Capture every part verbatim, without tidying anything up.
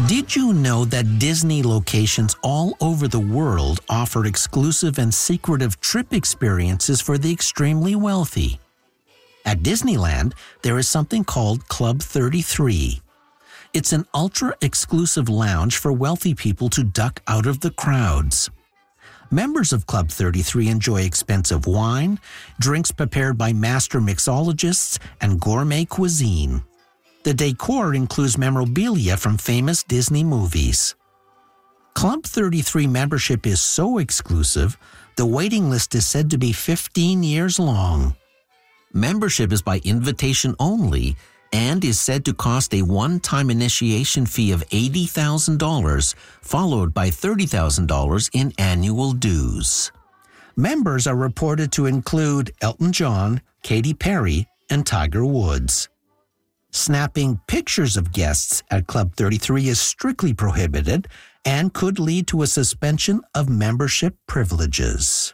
Did you know that Disney locations all over the world offer exclusive and secretive trip experiences for the extremely wealthy? At Disneyland, there is something called Club thirty-three. It's an ultra-exclusive lounge for wealthy people to duck out of the crowds. Members of Club thirty-three enjoy expensive wine, drinks prepared by master mixologists, and gourmet cuisine. The decor includes memorabilia from famous Disney movies. Club thirty-three membership is so exclusive, the waiting list is said to be fifteen years long. Membership is by invitation only and is said to cost a one-time initiation fee of eighty thousand dollars, followed by thirty thousand dollars in annual dues. Members are reported to include Elton John, Katy Perry, and Tiger Woods. Snapping pictures of guests at Club thirty-three is strictly prohibited and could lead to a suspension of membership privileges.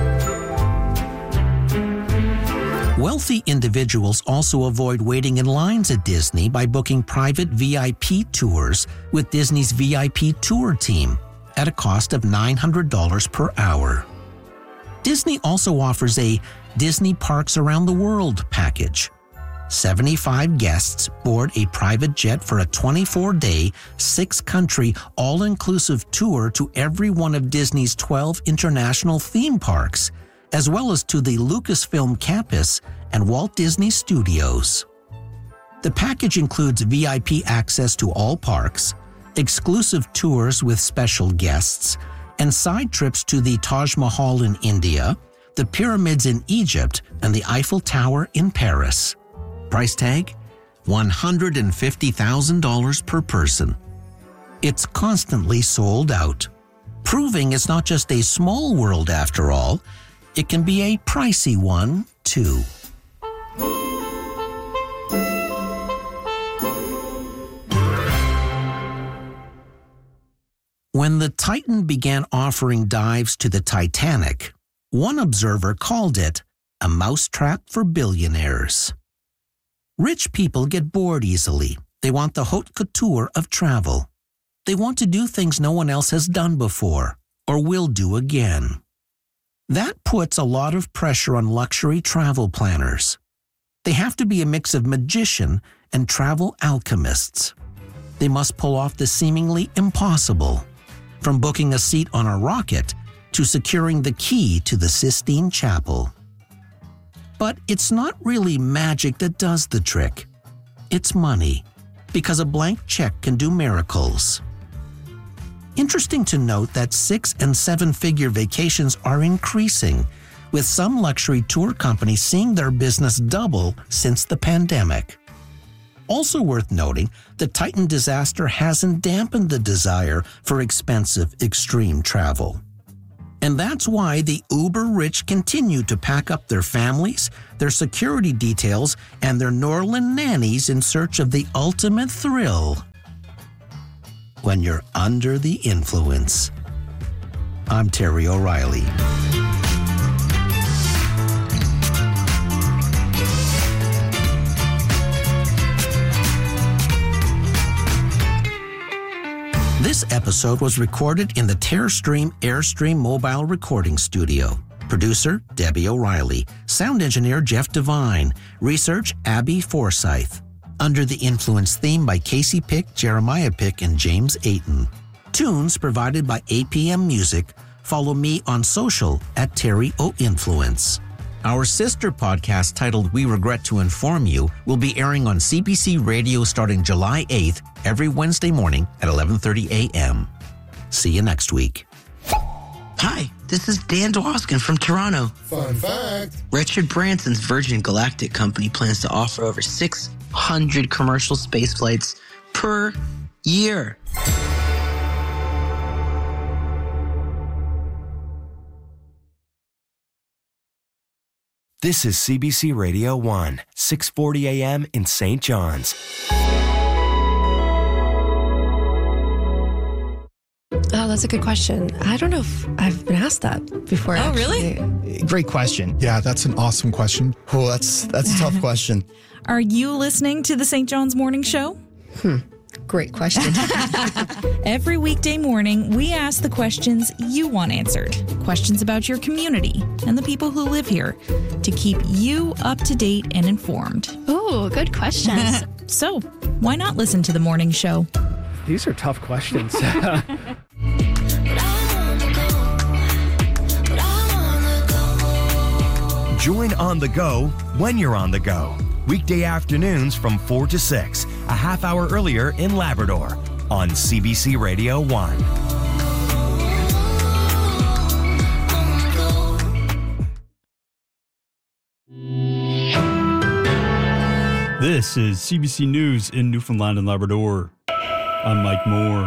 Wealthy individuals also avoid waiting in lines at Disney by booking private V I P tours with Disney's V I P tour team at a cost of nine hundred dollars per hour. Disney also offers a Disney Parks Around the World package. seventy-five guests board a private jet for a twenty-four day, six-country, all-inclusive tour to every one of Disney's twelve international theme parks, as well as to the Lucasfilm campus and Walt Disney Studios. The package includes V I P access to all parks, exclusive tours with special guests, and side trips to the Taj Mahal in India, the pyramids in Egypt, and the Eiffel Tower in Paris. Price tag? one hundred fifty thousand dollars per person. It's constantly sold out, proving it's not just a small world after all. It can be a pricey one, too. When the Titan began offering dives to the Titanic, one observer called it a mousetrap for billionaires. Rich people get bored easily. They want the haute couture of travel. They want to do things no one else has done before or will do again. That puts a lot of pressure on luxury travel planners. They have to be a mix of magician and travel alchemists. They must pull off the seemingly impossible, from booking a seat on a rocket to securing the key to the Sistine Chapel. But it's not really magic that does the trick. It's money, because a blank check can do miracles. Interesting to note that six- and seven-figure vacations are increasing, with some luxury tour companies seeing their business double since the pandemic. Also worth noting, the Titan disaster hasn't dampened the desire for expensive, extreme travel. And that's why the uber-rich continue to pack up their families, their security details, and their Norland nannies in search of the ultimate thrill. When you're under the influence. I'm Terry O'Reilly. This episode was recorded in the TerraStream Airstream mobile recording studio. Producer, Debbie O'Reilly. Sound engineer, Jeff Devine. Research, Abby Forsyth. Under the Influence theme by Casey Pick, Jeremiah Pick, and James Ayton. Tunes provided by A P M Music. Follow me on social at Terry O Influence. Our sister podcast titled We Regret to Inform You will be airing on C B C Radio starting July eighth every Wednesday morning at eleven thirty a.m. See you next week. Hi, this is Dan Dwoskin from Toronto. Fun fact. Richard Branson's Virgin Galactic Company plans to offer over six hundred commercial space flights per year. This is C B C Radio one, six forty a.m. in Saint John's. Oh, that's a good question. I don't know if I've been asked that before. Oh, actually. really? Great question. Yeah, that's an awesome question. Oh, that's that's a tough question. Are you listening to the Saint John's Morning Show? Hmm. Great question. Every weekday morning, we ask the questions you want answered. Questions about your community and the people who live here to keep you up to date and informed. Oh, good questions. So, why not listen to the morning show? These are tough questions. Join On the Go when you're on the go. Weekday afternoons from four to six, a half hour earlier in Labrador on C B C Radio one. This is C B C News in Newfoundland and Labrador. I'm Mike Moore.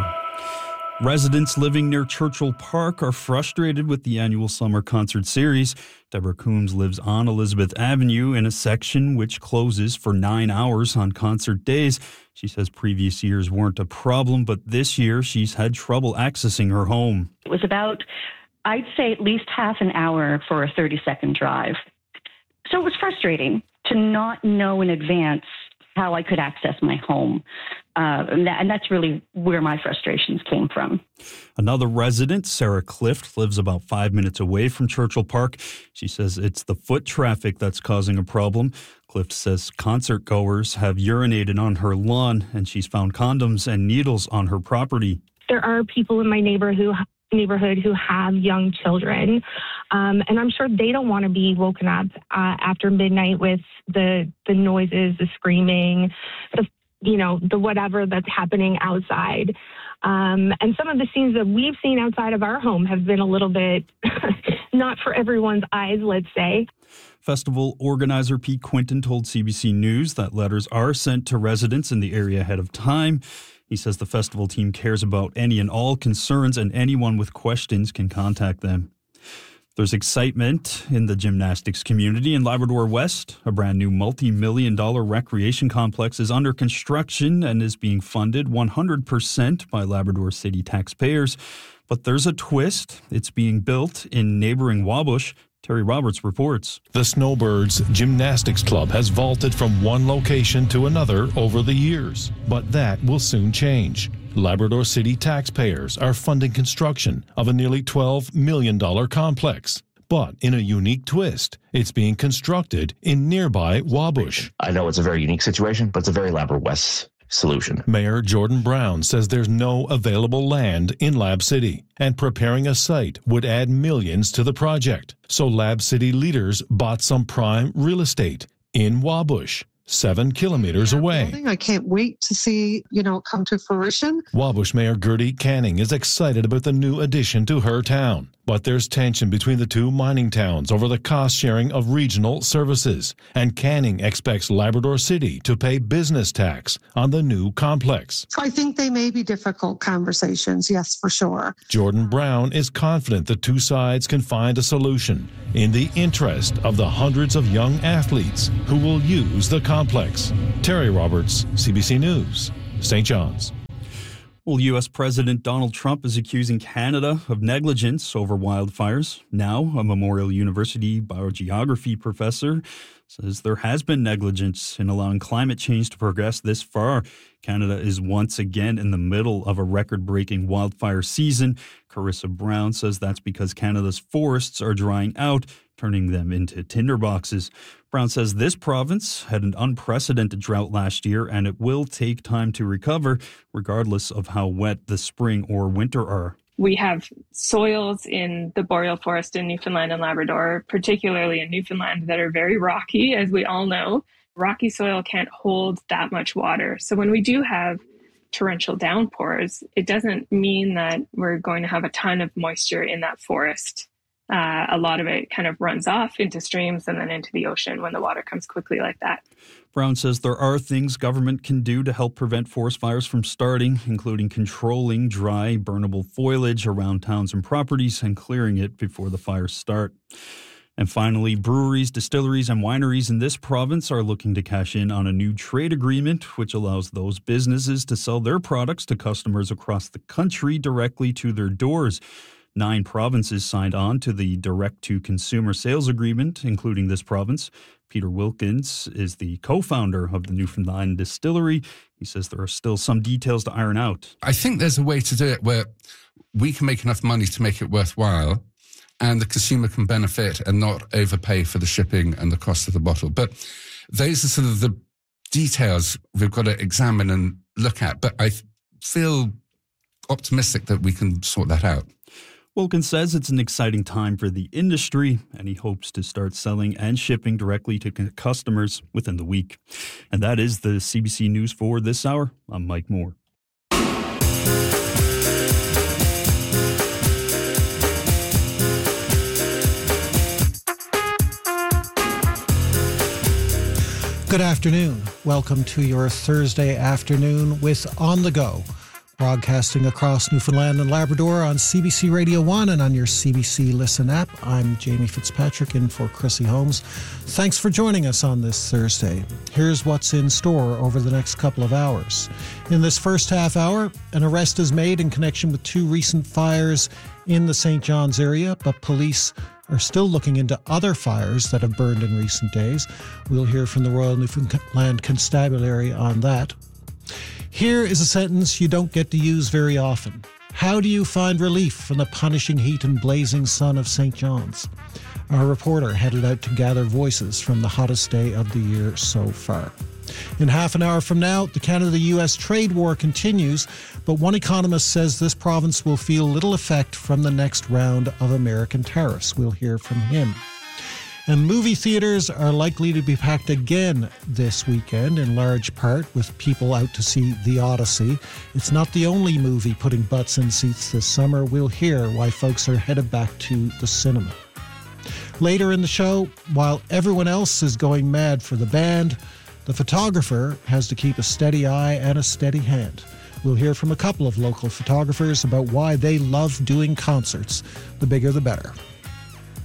Residents living near Churchill Park are frustrated with the annual summer concert series. Deborah Coombs lives on Elizabeth Avenue in a section which closes for nine hours on concert days. She says previous years weren't a problem, but this year she's had trouble accessing her home. It was about, I'd say, at least half an hour for a thirty-second drive. So it was frustrating to not know in advance how I could access my home. Uh, and, that, and that's really where my frustrations came from. Another resident, Sarah Clift, lives about five minutes away from Churchill Park. She says it's the foot traffic that's causing a problem. Clift says concert goers have urinated on her lawn, and she's found condoms and needles on her property. There are people in my neighborhood who neighborhood who have young children, um, and I'm sure they don't want to be woken up uh, after midnight with the the noises, the screaming, the you know the whatever that's happening outside. Um, and some of the scenes that we've seen outside of our home have been a little bit not for everyone's eyes, let's say. Festival organizer Pete Quinton told C B C News that letters are sent to residents in the area ahead of time. He says the festival team cares about any and all concerns, and anyone with questions can contact them. There's excitement in the gymnastics community in Labrador West. A brand new multi-million dollar recreation complex is under construction and is being funded one hundred percent by Labrador City taxpayers. But there's a twist. It's being built in neighboring Wabush. Terry Roberts reports. The Snowbirds Gymnastics Club has vaulted from one location to another over the years, but that will soon change. Labrador City taxpayers are funding construction of a nearly twelve million dollars complex. But in a unique twist, it's being constructed in nearby Wabush. I know it's a very unique situation, but it's a very Labrador West solution. Mayor Jordan Brown says there's no available land in Lab City, and preparing a site would add millions to the project. So Lab City leaders bought some prime real estate in Wabush, seven kilometers away. I can't wait to see, you know, come to fruition. Wabush Mayor Gertie Canning is excited about the new addition to her town. But there's tension between the two mining towns over the cost sharing of regional services, and Canning expects Labrador City to pay business tax on the new complex. So I think they may be difficult conversations, yes, for sure. Jordan Brown is confident the two sides can find a solution in the interest of the hundreds of young athletes who will use the complex. Terry Roberts, C B C News, Saint John's. Well, U S President Donald Trump is accusing Canada of negligence over wildfires. Now, a Memorial University biogeography professor says there has been negligence in allowing climate change to progress this far. Canada is once again in the middle of a record-breaking wildfire season. Carissa Brown says that's because Canada's forests are drying out, turning them into tinderboxes. Brown says this province had an unprecedented drought last year, and it will take time to recover, regardless of how wet the spring or winter are. We have soils in the boreal forest in Newfoundland and Labrador, particularly in Newfoundland, that are very rocky, as we all know. Rocky soil can't hold that much water. So when we do have torrential downpours, it doesn't mean that we're going to have a ton of moisture in that forest. Uh, a lot of it kind of runs off into streams and then into the ocean when the water comes quickly like that. Brown says there are things government can do to help prevent forest fires from starting, including controlling dry, burnable foliage around towns and properties and clearing it before the fires start. And finally, breweries, distilleries, and wineries in this province are looking to cash in on a new trade agreement, which allows those businesses to sell their products to customers across the country directly to their doors. Nine provinces signed on to the direct-to-consumer sales agreement, including this province. Peter Wilkins is the co-founder of the Newfoundland Distillery. He says there are still some details to iron out. I think there's a way to do it where we can make enough money to make it worthwhile and the consumer can benefit and not overpay for the shipping and the cost of the bottle. But those are sort of the details we've got to examine and look at. But I feel optimistic that we can sort that out. Wilkins says it's an exciting time for the industry, and he hopes to start selling and shipping directly to customers within the week. And that is the C B C News for this hour. I'm Mike Moore. Good afternoon. Welcome to your Thursday afternoon with On the Go, broadcasting across Newfoundland and Labrador on C B C Radio one and on your C B C Listen app. I'm Jamie Fitzpatrick in for Chrissy Holmes. Thanks for joining us on this Thursday. Here's what's in store over the next couple of hours. In this first half hour, an arrest is made in connection with two recent fires in the Saint John's area, but police are still looking into other fires that have burned in recent days. We'll hear from the Royal Newfoundland Constabulary on that. Here is a sentence you don't get to use very often. How do you find relief from the punishing heat and blazing sun of Saint John's? Our reporter headed out to gather voices from the hottest day of the year so far. In half an hour from now, the Canada U S trade war continues, but one economist says this province will feel little effect from the next round of American tariffs. We'll hear from him. And movie theaters are likely to be packed again this weekend, in large part with people out to see The Odyssey. It's not the only movie putting butts in seats this summer. We'll hear why folks are headed back to the cinema. Later in the show, while everyone else is going mad for the band, the photographer has to keep a steady eye and a steady hand. We'll hear from a couple of local photographers about why they love doing concerts. The bigger the better.